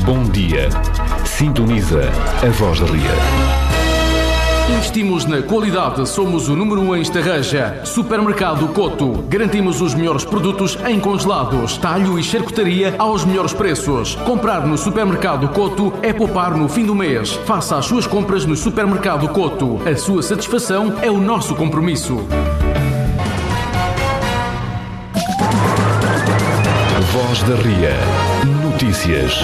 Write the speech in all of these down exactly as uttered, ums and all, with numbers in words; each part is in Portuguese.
Bom dia. Sintoniza a Voz da Ria. Investimos na qualidade, somos o número um em Estarreja. Supermercado Coto. Garantimos os melhores produtos em congelados, talho e charcutaria aos melhores preços. Comprar no Supermercado Coto é poupar no fim do mês. Faça as suas compras no Supermercado Coto. A sua satisfação é o nosso compromisso. Voz da Ria. Notícias.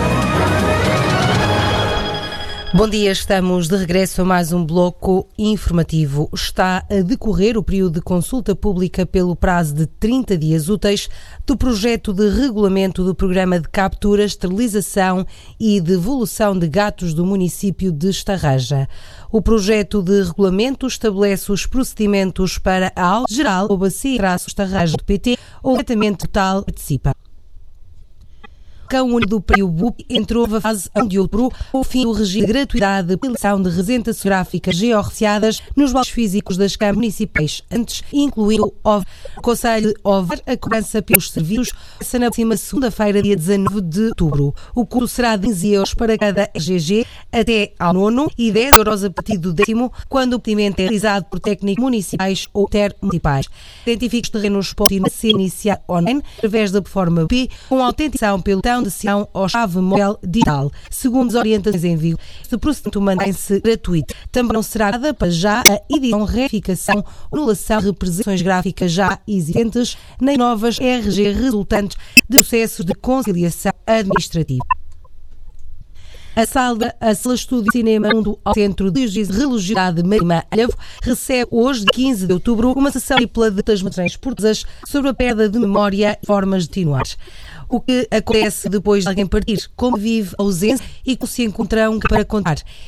Bom dia, estamos de regresso a mais um bloco informativo. Está a decorrer o período de consulta pública pelo prazo de trinta dias úteis do projeto de regulamento do programa de captura, esterilização e devolução de gatos do município de Estarreja. O projeto de regulamento estabelece os procedimentos para a aula geral ou bacia-estarreja do P T ou diretamente total participa. O Cão Único do Prédio B U P entrou na fase de outubro, o fim do regime de gratuidade de emissão de representantes gráficas georreferenciadas nos valores físicos das câmaras municipais, antes incluindo o O Conselho de Ovar, a cobrança pelos serviços, essa na próxima segunda-feira, dia dezanove de outubro. O custo será de quinze euros para cada R G G até ao nono e dez euros a partir do décimo, quando o procedimento é realizado por técnicos municipais ou intermunicipais. Identifique os terrenos podem ser iniciar online através da plataforma P, com autenticação pelo botão de sessão ou chave móvel digital. Segundo as orientações em vigor, este procedimento mantém-se gratuito. Também não será nada para já a edição, retificação ou anulação de representações gráficas já existentes, nem novas R G resultantes de processos de conciliação administrativa. A sala, a sala Estúdio Cinema Mundo ao Centro de Religiosidade Marítima Alhavo recebe hoje, de quinze de outubro, uma sessão tripla de das matriz portuguesas sobre a perda de memória e formas de atenuar. O que acontece depois de alguém partir, como vive a ausência e como se encontram para contar.